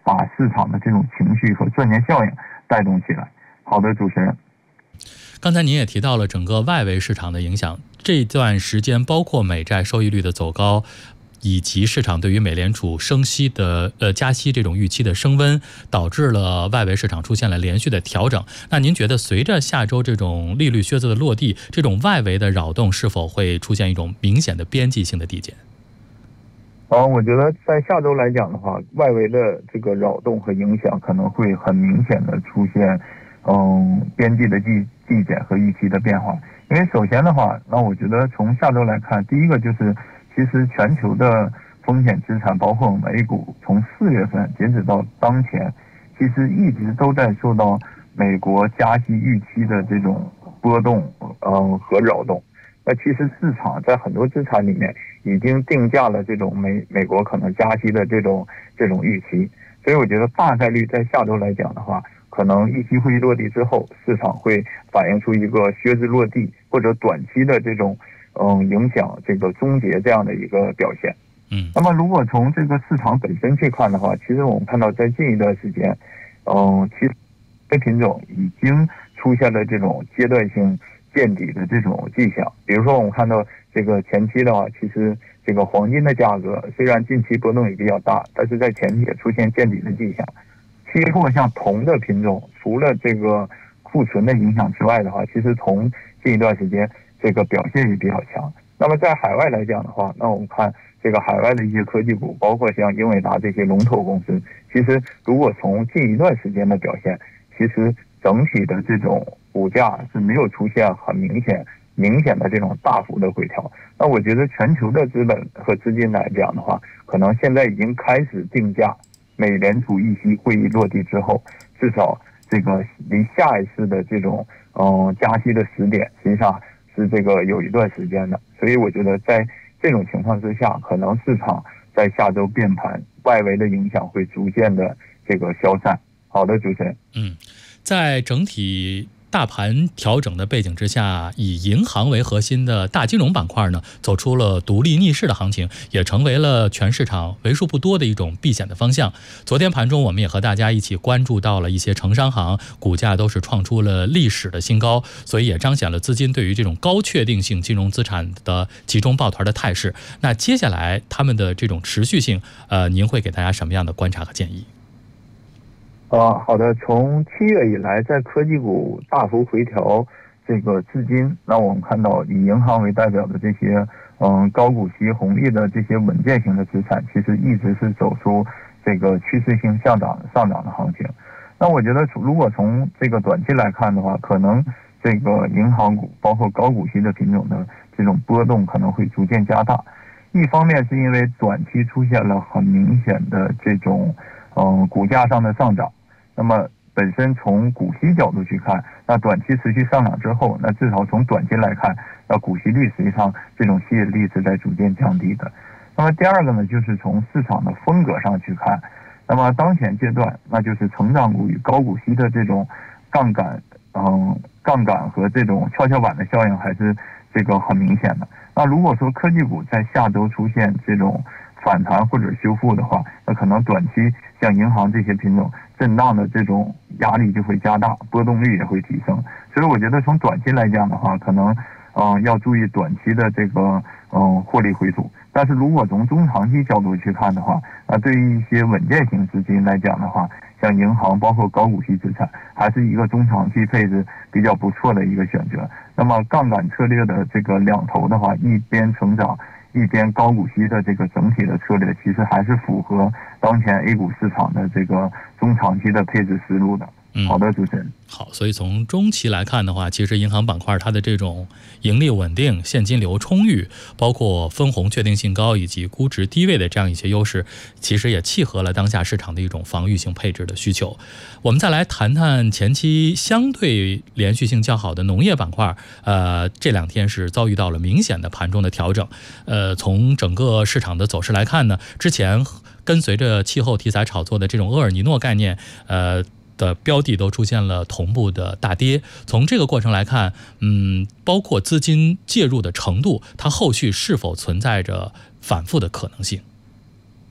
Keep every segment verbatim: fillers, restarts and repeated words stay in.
把市场的这种情绪和赚钱效应带动起来。好的，主持人。 刚才您也提到了整个外围市场的影响，这段时间包括美债收益率的走高，以及市场对于美联储升息的呃加息这种预期的升温，导致了外围市场出现了连续的调整。那您觉得随着下周这种利率靴子的落地，这种外围的扰动是否会出现一种明显的边际性的递减？ 啊，我觉得在下周来讲的话，外围的这个扰动和影响可能会很明显的出现，嗯，边际的递递减和预期的变化。因为首先的话，那我觉得从下周来看，第一个就是其实全球的风险资产，包括美股，从四月份截止到当前，其实一直都在受到美国加息预期的这种波动，嗯和扰动。那其实市场在很多资产里面已经定价了这种美美国可能加息的这种这种预期，所以我觉得大概率在下周来讲的话，可能议息会议落地之后，市场会反映出一个靴子落地或者短期的这种嗯影响这个终结这样的一个表现。 嗯， 那么如果从这个市场本身去看的话，其实我们看到在近一段时间，嗯，其实这品种已经出现了这种阶段性见底的这种迹象。比如说我们看到这个前期的话，其实这个黄金的价格虽然近期波动也比较大，但是在前期也出现见底的迹象。期货像铜的品种，除了这个库存的影响之外的话，其实铜近一段时间这个表现也比较强。那么在海外来讲的话，那我们看这个海外的一些科技股，包括像英伟达这些龙头公司，其实如果从近一段时间的表现，其实整体的这种股价是没有出现很明显明显的这种大幅的回调。那我觉得全球的资本和资金来讲的话，可能现在已经开始定价美联储议息会议落地之后，至少这个离下一次的这种嗯加息的时点，实际上是这个有一段时间的。所以我觉得在这种情况之下，可能市场在下周变盘，外围的影响会逐渐的这个消散。好的，主持人。 嗯，在整体大盘调整的背景之下，以银行为核心的大金融板块呢，走出了独立逆势的行情，也成为了全市场为数不多的一种避险的方向。昨天盘中，我们也和大家一起关注到了一些城商行股价都是创出了历史的新高，所以也彰显了资金对于这种高确定性金融资产的集中抱团的态势。那接下来他们的这种持续性，呃，您会给大家什么样的观察和建议？ 啊，好的。从七月以来，在科技股大幅回调这个资金，那我们看到以银行为代表的这些嗯高股息红利的这些稳健型的资产，其实一直是走出这个趋势性向涨上涨的行情。那我觉得，如果从这个短期来看的话，可能这个银行股包括高股息的品种的这种波动可能会逐渐加大。一方面是因为短期出现了很明显的这种嗯股价上的上涨。那么本身从股息角度去看，那短期持续上涨之后，那至少从短期来看，那股息率实际上这种吸引力是在逐渐降低的。那么第二个呢，就是从市场的风格上去看，那么当前阶段，那就是成长股与高股息的这种杠杆，嗯，杠杆和这种跷跷板的效应还是这个很明显的。那如果说科技股在下周出现这种反弹或者修复的话，那可能短期像银行这些品种震荡的这种压力就会加大，波动率也会提升。所以我觉得从短期来讲的话，可能嗯、呃、要注意短期的这个嗯、呃、获利回吐。但是如果从中长期角度去看的话，那对于一些稳健型资金来讲的话，像银行包括高股息资产，还是一个中长期配置比较不错的一个选择。那么杠杆策略的这个两头的话，一边成长一边高股息的这个整体的策略，其实还是符合当前 A 股市场的这个中长期的配置思路的。好的，主持人。 好，所以从中期来看的话，其实银行板块它的这种盈利稳定、现金流充裕，包括分红确定性高以及估值低位的这样一些优势，其实也契合了当下市场的一种防御性配置的需求。我们再来谈谈前期相对连续性较好的农业板块，呃，这两天是遭遇到了明显的盘中的调整。呃，从整个市场的走势来看呢，之前跟随着气候题材炒作的这种厄尔尼诺概念，呃。的标的都出现了同步的大跌。从这个过程来看，嗯，包括资金介入的程度，它后续是否存在着反复的可能性？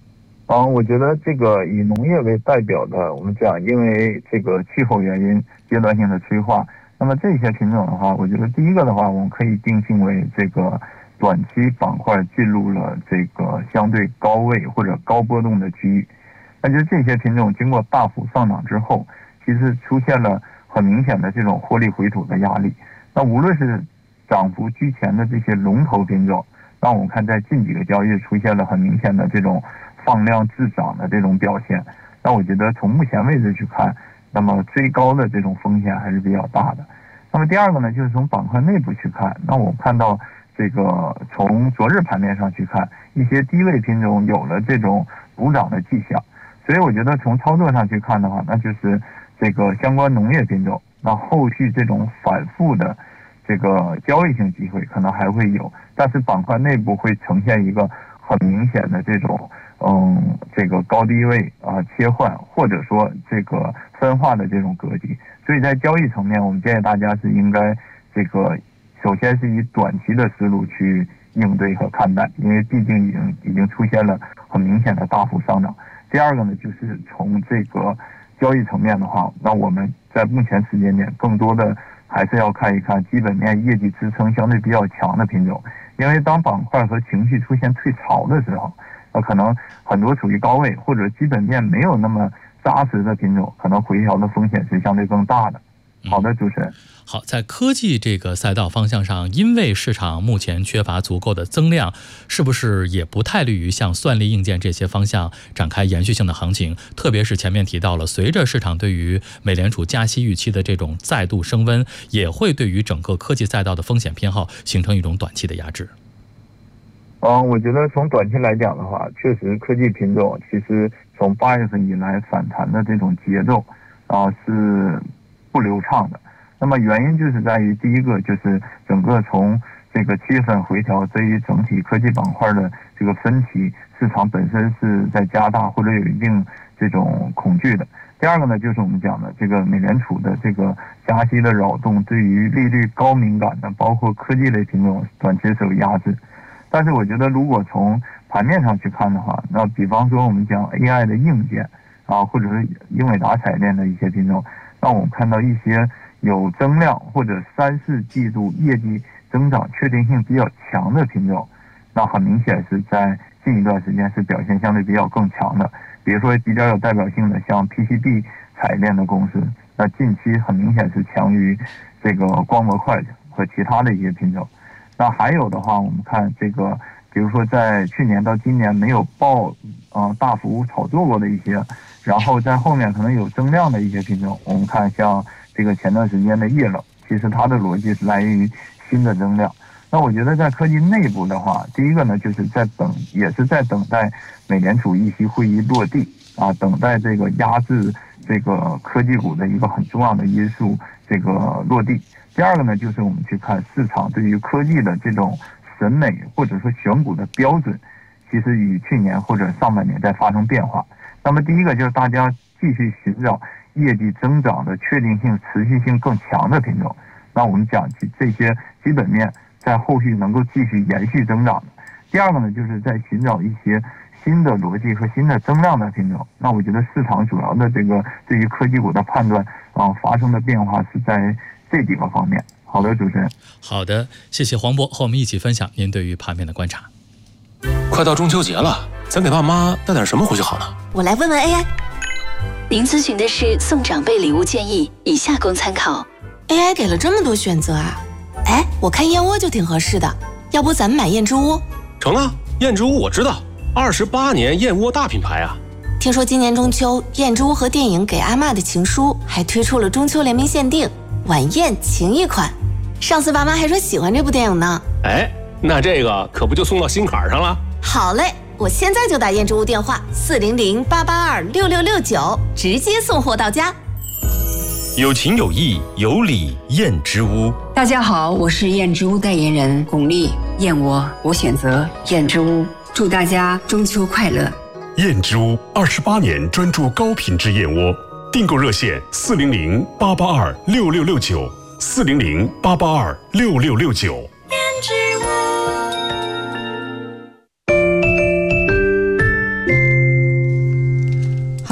嗯，我觉得这个以农业为代表的，我们讲因为这个气候原因阶段性的催化，那么这些品种的话，我觉得第一个的话，我们可以定性为这个短期板块进入了这个相对高位或者高波动的区域。那就是这些品种经过大幅上涨之后，其实出现了很明显的这种获利回吐的压力。那无论是涨幅居前的这些龙头品种，那我们看在近几个交易日出现了很明显的这种放量滞涨的这种表现。那我觉得从目前为止去看，那么追高的这种风险还是比较大的。那么第二个呢，就是从板块内部去看，那我看到这个从昨日盘面上去看，一些低位品种有了这种补涨的迹象。所以我觉得从操作上去看的话，那就是这个相关农业品种，那后续这种反复的这个交易性机会可能还会有，但是板块内部会呈现一个很明显的这种嗯这个高低位啊切换，或者说这个分化的这种格局。所以在交易层面，我们建议大家是应该这个首先是以短期的思路去应对和看待，因为毕竟已经已经出现了很明显的大幅上涨。第二个呢，就是从这个交易层面的话，那我们在目前时间点更多的还是要看一看基本面业绩支撑相对比较强的品种，因为当板块和情绪出现退潮的时候，那可能很多处于高位或者基本面没有那么扎实的品种，可能回调的风险是相对更大的。好的，主持人。 好，在科技这个赛道方向上，因为市场目前缺乏足够的增量，是不是也不太利于像算力硬件这些方向展开延续性的行情？特别是前面提到了，随着市场对于美联储加息预期的这种再度升温，也会对于整个科技赛道的风险偏好形成一种短期的压制。 嗯，我觉得从短期来讲的话，确实科技品种其实从八月份以来反弹的这种节奏啊是不流畅的。那么原因就是在于第一个就是整个从这个七月份回调，对于整体科技板块的这个分歧，市场本身是在加大或者有一定这种恐惧的。第二个呢，就是我们讲的这个美联储的这个加息的扰动，对于利率高敏感的包括科技类品种短期是有压制。但是我觉得如果从盘面上去看的话，那比方说我们讲 A I 的硬件啊，或者是英伟达彩电的一些品种，那我们看到一些有增量或者三四季度业绩增长确定性比较强的品种，那很明显是在近一段时间是表现相对比较更强的。比如说比较有代表性的像 P C B 彩电的公司，那近期很明显是强于这个光模块和其他的一些品种。那还有的话，我们看这个比如说在去年到今年没有爆呃大幅炒作过的一些，然后在后面可能有增量的一些品种，我们看像这个前段时间的液冷，其实它的逻辑是来源于新的增量。那我觉得在科技内部的话，第一个呢就是在等，也是在等待美联储议息会议落地啊，等待这个压制这个科技股的一个很重要的因素这个落地。第二个呢，就是我们去看市场对于科技的这种审美或者说选股的标准，其实与去年或者上半年在发生变化。那么第一个就是大家继续寻找业绩增长的确定性、持续性更强的品种。那我们讲起这些基本面在后续能够继续延续增长的。第二个呢，就是在寻找一些新的逻辑和新的增量的品种。那我觉得市场主要的这个对于科技股的判断啊发生的变化是在这几个方面。好的，主持人。 好的，谢谢黄渤和我们一起分享您对于盘面的观察。 快到中秋节了，咱给爸妈带点什么回去好呢？ 我来问问 A I。您咨询的是送长辈礼物建议，以下供参考。A I 给了这么多选择啊！哎，我看燕窝就挺合适的，要不咱们买燕之屋？ 成啊，燕之屋我知道，二十八年燕窝大品牌啊。 听说今年中秋，燕之屋和电影《给阿嬷的情书》还推出了中秋联名限定晚宴情谊款。上次爸妈还说喜欢这部电影呢。 哎，那这个可不就送到心坎上了？ 好嘞，我现在就打燕之屋电话四零零八八二六六六九，直接送货到家。 有情有义有礼燕之屋。 大家好，我是燕之屋代言人巩俐。燕窝我选择燕之屋，祝大家中秋快乐。 燕之屋二十八年专注高品质燕窝，订购热线四零零八八二六六六九，四零零八八二六六六九。 燕之屋。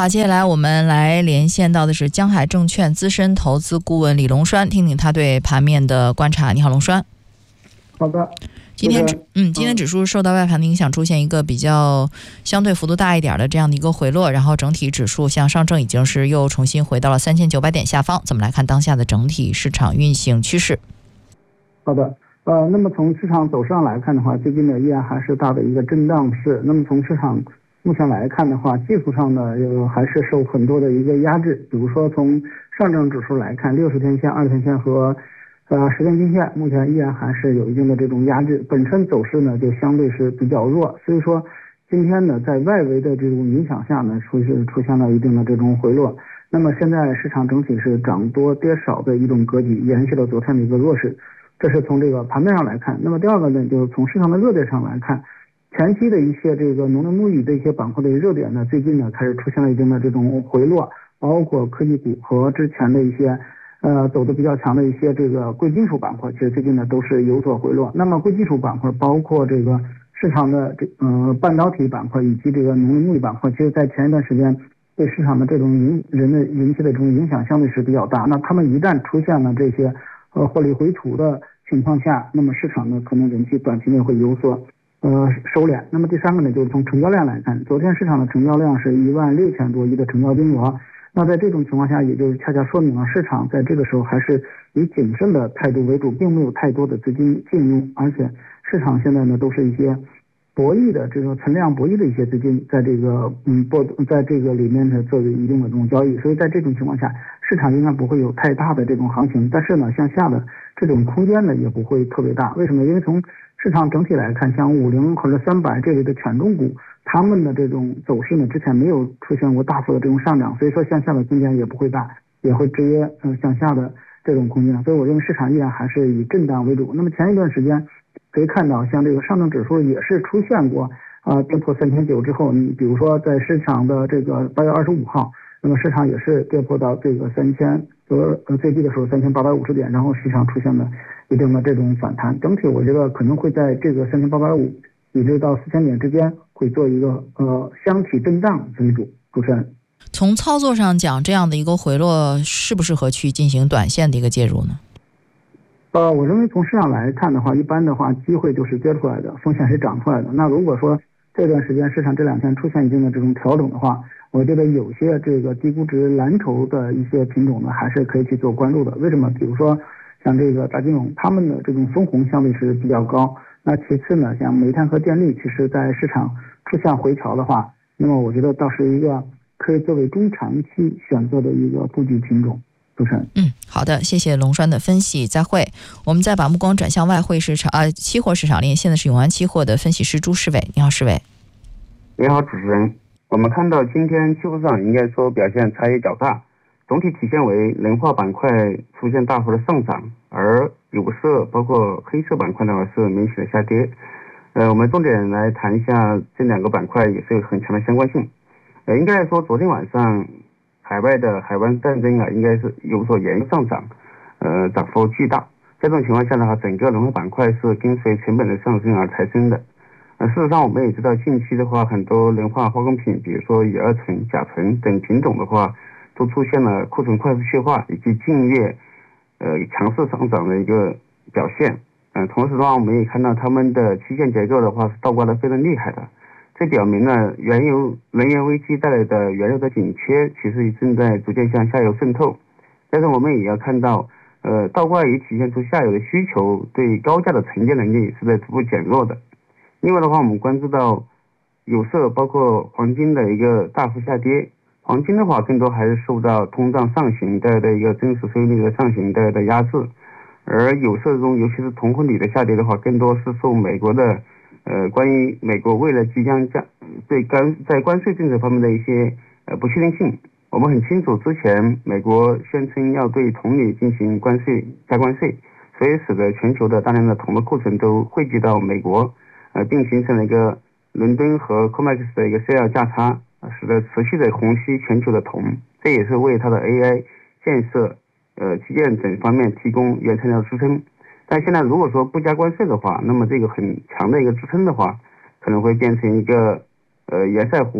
好，接下来我们来连线到的是江海证券资深投资顾问李龙栓，听听他对盘面的观察。你好，龙栓。 好的。 今天指嗯，今天指数受到外盘的影响，出现一个比较相对幅度大一点的这样的一个回落，然后整体指数像上证已经是又重新回到了三千九百点下方。怎么来看当下的整体市场运行趋势？ 好的，呃，那么从市场走势上来看的话，最近呢依然还是大的一个震荡市。那么从市场目前来看的话，技术上呢有还是受很多的一个压制，比如说从上证指数来看，六十天线、二十天线和呃，十天均线目前依然还是有一定的这种压制，本身走势呢就相对是比较弱，所以说今天呢在外围的这种影响下呢，出是出现了一定的这种回落。那么现在市场整体是涨多跌少的一种格局，延续了昨天的一个弱势，这是从这个盘面上来看。那么第二个呢，就是从市场的热点上来看，前期的一些这个农林牧渔的一些板块的热点呢，最近呢开始出现了一定的这种回落，包括科技股和之前的一些呃，走的比较强的一些这个贵金属板块，其实最近呢都是有所回落。那么贵金属板块包括这个市场的这呃半导体板块以及这个农林牧渔板块，其实在前一段时间对市场的这种影人的引起的这种影响相对是比较大。那他们一旦出现了这些呃获利回吐的情况下，那么市场呢可能人气短期内会有所呃收敛。那么第三个呢，就是从成交量来看，昨天市场的成交量是一万六千多亿的成交金额。那在这种情况下，也就是恰恰说明了市场在这个时候还是以谨慎的态度为主，并没有太多的资金进入，而且市场现在呢都是一些博弈的这个存量博弈的一些资金在这个嗯波在这个里面呢做一定的这种交易，所以在这种情况下，市场应该不会有太大的这种行情，但是呢向下的这种空间呢也不会特别大。为什么？因为从市场整体来看，像五零或者三百这类的权重股，他们的这种走势呢，之前没有出现过大幅的这种上涨，所以说向下的空间也不会大，也会制约嗯向下的这种空间。所以我认为市场依然还是以震荡为主。那么前一段时间可以看到，像这个上证指数也是出现过啊、呃、跌破三千九之后，你比如说在市场的这个八月二十五号，那么市场也是跌破到这个三千呃最低的时候三千八百五十点，然后市场出现了一定的这种反弹。整体我觉得可能会在这个三千八百五以至到四千点之间会做一个呃箱体震荡为主。主持人， 从操作上讲，这样的一个回落适不适合去进行短线的一个介入呢？ 呃，我认为从市场来看的话，一般的话机会就是跌出来的，风险是涨出来的。那如果说这段时间市场这两天出现一定的这种调整的话，我觉得有些这个低估值蓝筹的一些品种呢，还是可以去做关注的。为什么？比如说像这个大金融，他们的这种分红相对是比较高。那其次呢，像煤炭和电力，其实在市场出现回调的话，那么我觉得倒是一个可以作为中长期选择的一个布局品种。主持人， 嗯，好的，谢谢龙栓的分析，再会。我们再把目光转向外汇市场，呃，期货市场，连线的是永安期货的分析师朱世伟。你好，世伟。 你好，主持人。我们看到今天期货市场应该说表现差异较大，总体体现为能化板块出现大幅的上涨，而有色包括黑色板块的话是明显的下跌。呃，我们重点来谈一下这两个板块也是有很强的相关性。呃，应该来说昨天晚上海外的海湾战争啊，应该是有所延上涨，呃，涨幅巨大。在这种情况下的话，整个能化板块是跟随成本的上升而抬升的。呃，事实上我们也知道，近期的话，很多能化化工品，比如说乙二醇、甲醇等品种的话，都出现了库存快速去化以及近月呃强势上涨的一个表现。嗯、呃，同时的话，我们也看到他们的期限结构的话是倒挂的非常厉害的。这表明了原油能源危机带来的原油的紧缺，其实正在逐渐向下游渗透。但是我们也要看到，呃，倒挂也体现出下游的需求对高价的承接能力是在逐步减弱的。另外的话，我们关注到有色包括黄金的一个大幅下跌。黄金的话，更多还是受到通胀上行带来的一个真实收益率的上行带来的压制，而有色中，尤其是铜和铝的下跌的话，更多是受美国的。呃，关于美国未来即将降对关在关税政策方面的一些呃不确定性，我们很清楚，之前美国宣称要对铜铝进行关税加关税，所以使得全球的大量的铜的库存都汇聚到美国，呃，并形成了一个伦敦和 COMEX 的一个 C L 价差，使得持续的虹吸全球的铜，这也是为它的 A I 建设、呃基建等方面提供原材料支撑。但现在如果说不加关税的话，那么这个很强的一个支撑的话，可能会变成一个呃盐塞湖，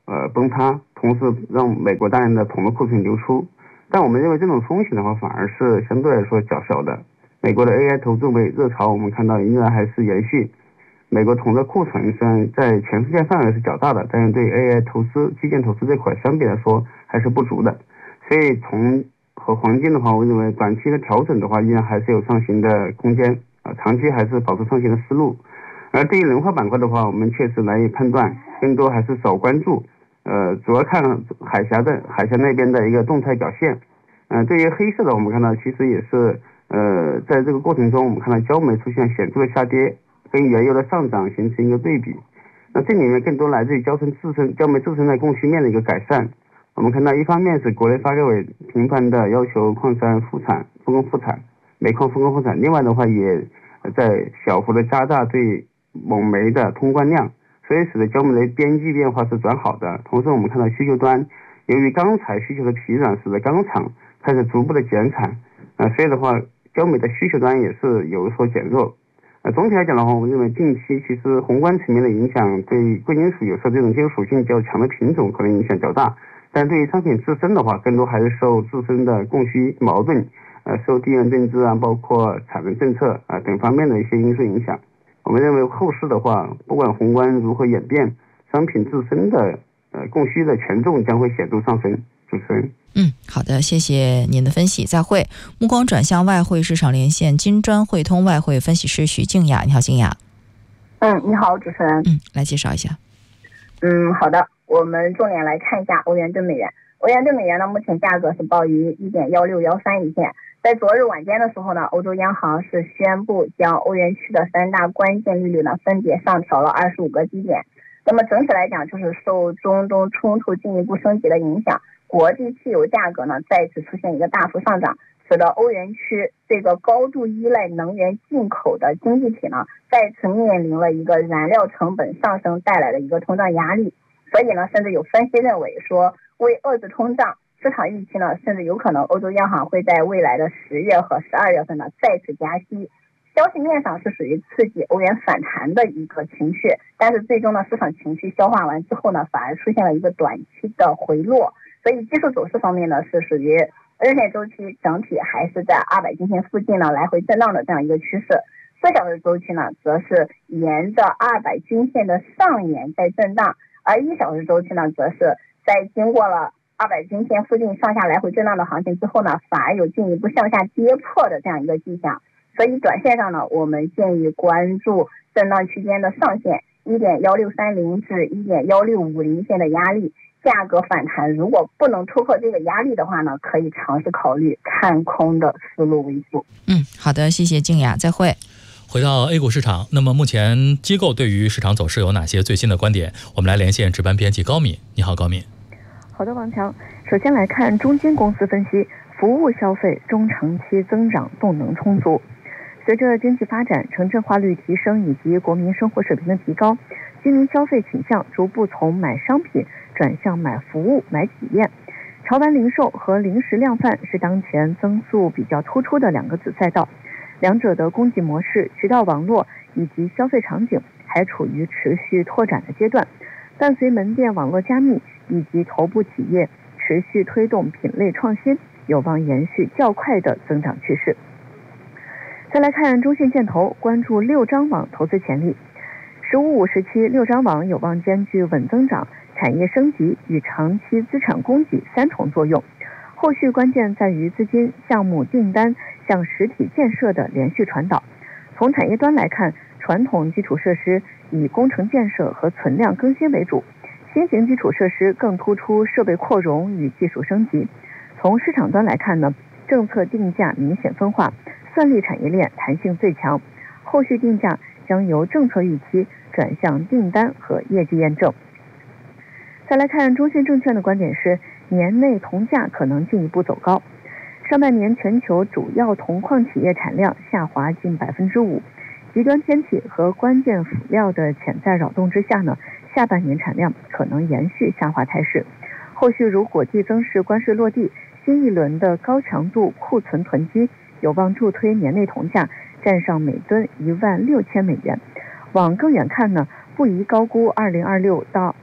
呃崩塌，同时让美国大量的铜的库存流出。但我们认为这种风险的话，反而是相对来说较小的。美国的 A I 投资为热潮，我们看到依然还是延续。美国铜的库存虽然在全世界范围是较大的，但是对 A I 投资、基建投资这块相比来说还是不足的。所以铜和黄金的话，我认为短期的调整的话，依然还是有上行的空间啊，长期还是保持上行的思路。而对于能化板块的话，我们确实难以判断，更多还是少关注。呃，主要看海峡的海峡那边的一个动态表现。呃，对于黑色的，我们看到其实也是呃，在这个过程中，我们看到焦煤出现显著的下跌，跟原油的上涨形成一个对比。那这里面更多来自于焦层自身焦煤自身在供需面的一个改善。我们看到，一方面是国内发改委频繁的要求矿山复产、复工复产、煤矿复工复产，另外的话也在小幅的加大对锰煤的通关量。所以使得焦煤的边际变化是转好的。同时我们看到需求端，由于钢材需求的疲软，使得钢厂开始逐步的减产，呃，所以的话焦煤的需求端也是有所减弱。呃，总体来讲的话，我认为近期其实宏观层面的影响对贵金属有时候这种金属属性较强的品种可能影响较大，但对于商品自身的话，更多还是受自身的供需矛盾，呃，受地缘政治啊，包括产能政策啊、呃、等方面的一些因素影响。我们认为后市的话，不管宏观如何演变，商品自身的呃供需的权重将会显著上升。主持人， 嗯，好的，谢谢您的分析，再会。目光转向外汇市场，连线金砖汇通外汇分析师徐静雅。你好，静雅。 嗯，你好，主持人。 嗯，来介绍一下。 嗯，好的，我们重点来看一下欧元对美元。欧元对美元呢，目前价格是报于一点幺六幺三一线。在昨日晚间的时候呢，欧洲央行是宣布将欧元区的三大关键利率呢分别上调了二十五个基点。那么整体来讲，就是受中东冲突进一步升级的影响，国际汽油价格呢再次出现一个大幅上涨，使得欧元区这个高度依赖能源进口的经济体呢再次面临了一个燃料成本上升带来的一个通胀压力。所以呢，甚至有分析认为说，为遏制通胀，市场预期呢，甚至有可能欧洲央行会在未来的十月和十二月份呢再次加息。消息面上是属于刺激欧元反弹的一个情绪，但是最终呢，市场情绪消化完之后呢，反而出现了一个短期的回落。所以技术走势方面呢，是属于日线周期整体还是在二百均线附近呢来回震荡的这样一个趋势。四小时周期呢，则是沿着二百均线的上沿在震荡，而一小时周期呢，则是在经过了二百均线附近上下来回震荡的行情之后呢，反而有进一步向下跌破的这样一个迹象。所以短线上呢，我们建议关注震荡区间的上限 一点幺六三零 至 一点幺六五零 线的压力，价格反弹如果不能突破这个压力的话呢，可以尝试考虑看空的思路为主。 嗯，好的，谢谢静雅，再会。 回到 A 股市场，那么目前机构对于市场走势有哪些最新的观点？我们来连线值班编辑高敏。你好，高敏。 好的，王强。首先来看中金公司分析，服务消费中长期增长动能充足。随着经济发展、城镇化率提升以及国民生活水平的提高，居民消费倾向逐步从买商品转向买服务、买体验。潮玩零售和零食量贩是当前增速比较突出的两个子赛道，两者的供给模式、渠道网络以及消费场景还处于持续拓展的阶段。伴随门店网络加密以及头部企业持续推动品类创新，有望延续较快的增长趋势。再来看中信建投，关注六张网投资潜力。十五五时期，六张网有望兼具稳增长、产业升级与长期资产供给三重作用。后续关键在于资金、项目、订单向实体建设的连续传导。从产业端来看，传统基础设施以工程建设和存量更新为主，新型基础设施更突出设备扩容与技术升级。从市场端来看呢，政策定价明显分化，算力产业链弹性最强，后续定价将由政策预期转向订单和业绩验证。再来看中信证券的观点是，年内铜价可能进一步走高。上半年全球主要铜矿企业产量下滑近百分之五，极端天气和关键辅料的潜在扰动之下呢，下半年产量可能延续下滑态势。后续如果递增式关税落地，新一轮的高强度库存囤积有望助推年内铜价站上每吨一万六千美元。往更远看呢，不宜高估二零二六到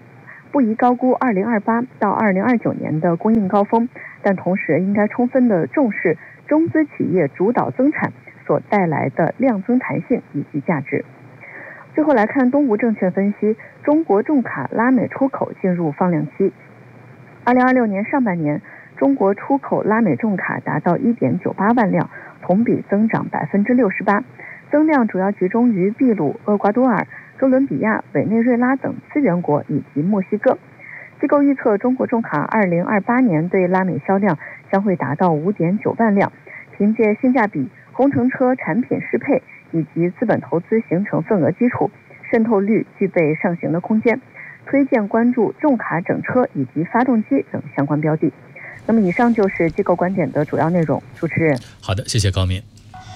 不宜高估二零二八到二零二九年的供应高峰，但同时应该充分的重视中资企业主导增产所带来的量增弹性以及价值。最后来看东吴证券分析，中国重卡拉美出口进入放量期。二零二六年上半年，中国出口拉美重卡达到 一点九八万辆，同比增长 百分之六十八， 增量主要集中于秘鲁、厄瓜多尔、哥伦比亚、委内瑞拉等资源国以及墨西哥。机构预测中国重卡二零二八年对拉美销量将会达到 五点九万辆，凭借性价比、工程车产品适配以及资本投资形成份额基础，渗透率具备上行的空间，推荐关注重卡整车以及发动机等相关标的。那么以上就是机构观点的主要内容。主持人， 好的，谢谢高敏。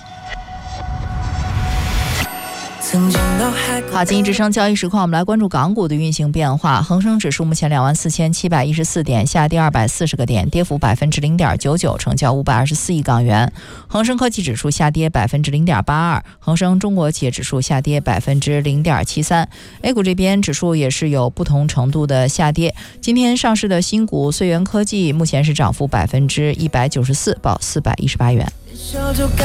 好，经济之声交易实况，我们来关注港股的运行变化。恒生指数目前两万四千七百一十四点，下跌二百四十个点，跌幅百分之零点九九，成交五百二十四亿港元。恒生科技指数下跌百分之零点八二，恒生中国企业指数下跌百分之零点七三。A 股这边指数也是有不同程度的下跌。今天上市的新股穗源科技目前是涨幅百分之一百九十四，报四百一十八元。